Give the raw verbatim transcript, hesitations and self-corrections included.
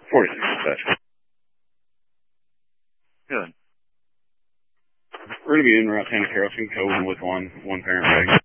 forty-six dispatch. Good. We're going to be in Route ten to Carrollton, Cove with one, one parent bag.